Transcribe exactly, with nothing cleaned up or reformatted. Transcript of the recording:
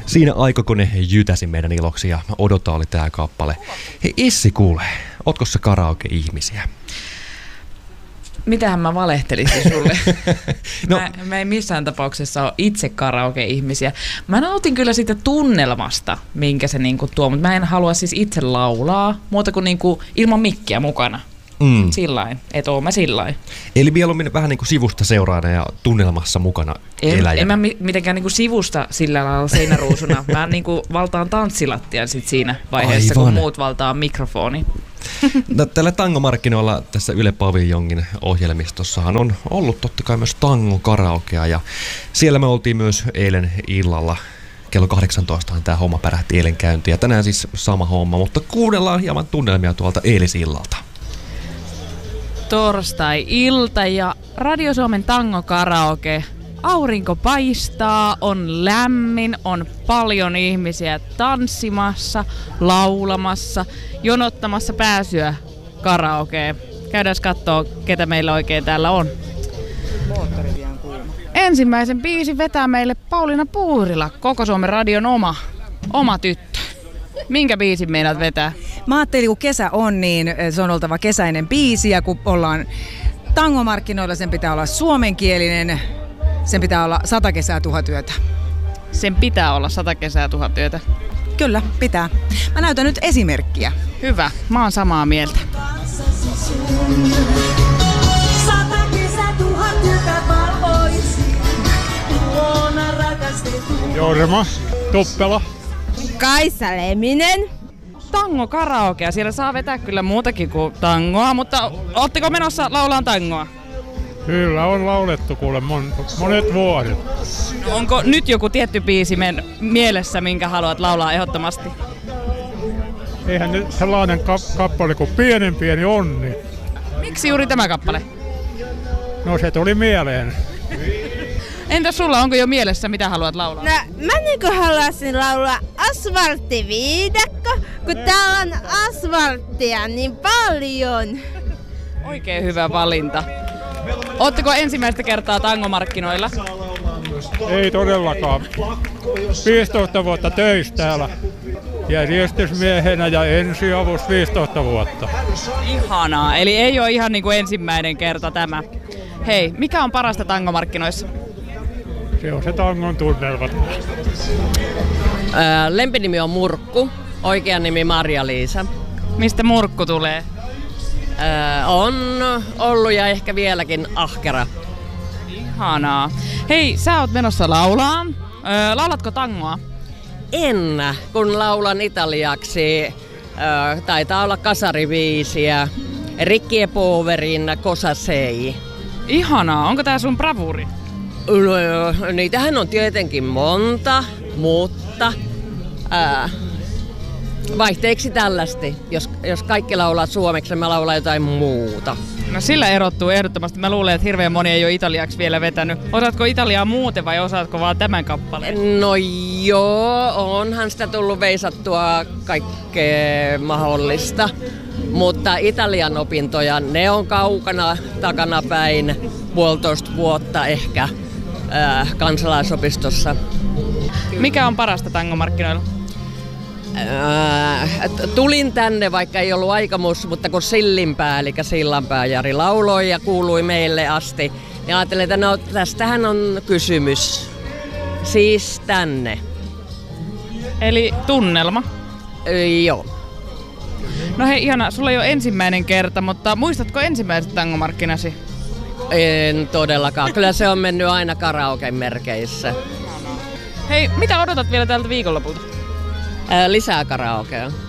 Siinä aika, kun ne jytäsi meidän iloksi ja odota oli tää kappale. Hei Essi, kuule, ootko sä karaoke-ihmisiä? Mitähän mä valehtelisin sulle? no. mä, mä en missään tapauksessa ole itse karaoke-ihmisiä. Mä nautin kyllä siitä tunnelmasta, minkä se niinku tuo, mutta mä en halua siis itse laulaa, muuta kuin niinku ilman mikkiä mukana. Mm. Sillain, et oo mä sillain. Eli mieluummin vähän niin kuin sivusta seuraana ja tunnelmassa mukana eläjänä. En mä mitenkään niin kuin sivusta sillä lailla seinäruusuna. Mä niin kuin valtaan tanssilattian sit siinä vaiheessa, Aivan. kun muut valtaa mikrofoni. Tällä tangomarkkinoilla tässä Yle Paviljongin ohjelmistossahan on ollut totta kai myös tango-karaokea. Ja siellä me oltiin myös eilen illalla. Kello kahdeksantoista tämä homma pärähti eilen käyntiin. Ja tänään siis sama homma, mutta kuunnellaan hieman tunnelmia tuolta eilisillalta. Torstai-ilta ja Radio Suomen Tango Karaoke. Aurinko paistaa, on lämmin, on paljon ihmisiä tanssimassa, laulamassa, jonottamassa pääsyä karaokeen. Käydään kattoo, ketä meillä oikein täällä on. Ensimmäisen biisin vetää meille Pauliina Puurila, Koko Suomen radion oma, oma tyttö. Minkä biisin meinaat vetää? Mä ajattelin, kun kesä on, niin se on oltava kesäinen biisi, ja kun ollaan tangomarkkinoilla, sen pitää olla suomenkielinen, sen pitää olla sata kesää tuhat yötä. Sen pitää olla sata kesää tuhat yötä? Kyllä, pitää. Mä näytän nyt esimerkkiä. Hyvä, mä oon samaa mieltä. Sata kesää tuhat yötä valvoisi, luona rakastettu. Jorma Tuppela. Kaisa Leminen. Tango karaokea. Siellä saa vetää kyllä muutakin kuin tangoa, mutta ootteko menossa laulaan tangoa? Kyllä on laulettu kuule mon, monet vuodet. No onko nyt joku tietty biisi men mielessä, minkä haluat laulaa ehdottomasti? Eihän nyt sellainen kap- kappale kuin Pienen pieni onni. Miksi juuri tämä kappale? No se tuli mieleen. Entä sulla, onko jo mielessä, mitä haluat laulaa? No, mä niinku haluaisin laulaa Asfalttiviidakko, kun täällä on asfalttia niin paljon. Oikein hyvä valinta. Ootteko ensimmäistä kertaa tangomarkkinoilla? Ei todellakaan. viisitoista vuotta töissä täällä. Järjestysmiehenä ja ensiavus viisitoista vuotta. Ihanaa, eli ei ole ihan niin kuin ensimmäinen kerta tämä. Hei, mikä on parasta tangomarkkinoissa? Se on se tangon tunnelma. Öö, lempinimi on Murkku, oikea nimi Marja-Liisa. Mistä Murkku tulee? Öö, on ollut ja ehkä vieläkin ahkera. Ihanaa. Hei, sä oot menossa laulaan. Öö, laulatko tangoa? En, kun laulan italiaksi. Öö, taitaa olla kasariviisiä. Ricchi e Poverin Cosa sei. Ihanaa. Onko tää sun bravuri? No, niitähän on tietenkin monta, mutta ää, vaihteeksi tällaisesti. Jos, jos kaikki laulaa suomeksi, mä laulan jotain muuta. No sillä erottuu ehdottomasti. Mä luulen, että hirveän moni ei ole italiaksi vielä vetänyt. Osaatko italiaa muuten vai osaatko vaan tämän kappaleen? No joo, onhan sitä tullut veisattua kaikkea mahdollista. Mutta Italian opintoja, ne on kaukana takanapäin, puolitoista vuotta ehkä ää, kansalaisopistossa. Mikä on parasta tangomarkkinoilla? Ää, tulin tänne, vaikka ei ollut aikomus, mutta kun Sillinpää, eli Sillanpää Jari lauloi ja kuului meille asti, niin ajattelin, että no, tästähän on kysymys. Siis tänne. Eli tunnelma? Ö, joo. No hei, ihana, sulla ei ole ensimmäinen kerta, mutta muistatko ensimmäiset tangomarkkinasi? En todellakaan. Kyllä se on mennyt aina karaoken merkeissä. Hei, mitä odotat vielä tältä viikonlopulta? Ää, lisää karaokea.